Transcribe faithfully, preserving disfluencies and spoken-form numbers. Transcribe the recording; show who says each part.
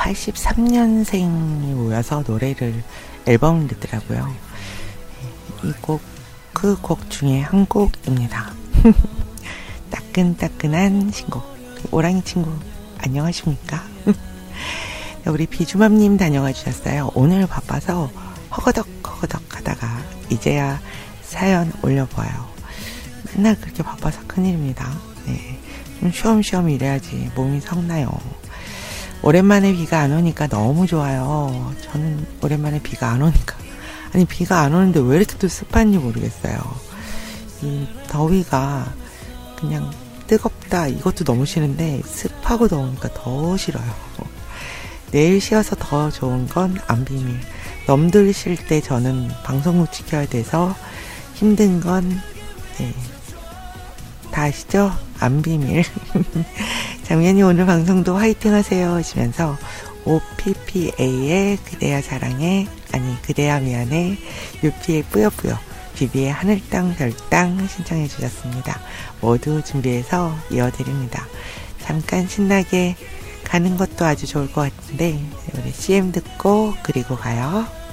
Speaker 1: 팔십삼 년생이 모여서 노래를 앨범을 냈더라고요. 이 곡, 그 곡 중에 한 곡입니다. 따끈따끈한 신곡. 오랑이 친구 안녕하십니까? 우리 비주맘님 다녀가 주셨어요. 오늘 바빠서 허거덕 허거덕 하다가 이제야 사연 올려보아요. 맨날 그렇게 바빠서 큰일입니다. 네, 좀 쉬엄쉬엄 일해야지 몸이 성나요. 오랜만에 비가 안 오니까 너무 좋아요. 저는 오랜만에 비가 안 오니까 아니 비가 안 오는데 왜 이렇게 또 습한지 모르겠어요. 이 더위가 그냥 뜨겁다 이것도 너무 싫은데 습하고 더우니까 더 싫어요. 내일 쉬어서 더 좋은 건 안 비밀. 넘들 쉴 때 저는 방송국 지켜야 돼서 힘든 건 네, 다 아시죠? 안 비밀. 장면이 오늘 방송도 화이팅 하세요 하시면서 오피피에이의 그대야 사랑해 아니 그대야 미안해 유피의 뿌요뿌요 비비의 하늘땅 별땅 신청해 주셨습니다. 모두 준비해서 이어드립니다. 잠깐 신나게 가는 것도 아주 좋을 것 같은데 우리 씨엠 듣고 그리고 가요.